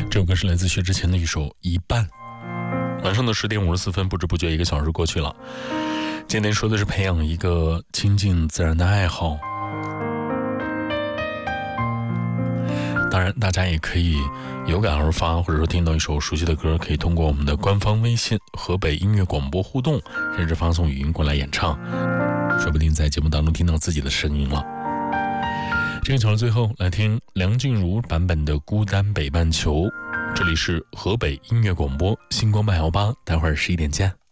这首歌是来自薛之谦的一首《一半》。晚上的10点54分，不知不觉1个小时过去了。今天说的是培养一个亲近自然的爱好。当然大家也可以有感而发，或者说听到一首熟悉的歌，可以通过我们的官方微信河北音乐广播互动，甚至发送语音过来演唱，说不定在节目当中听到自己的声音了。这个桥的最后来听梁静茹版本的《孤单北半球》。这里是河北音乐广播星光818，待会儿11点见。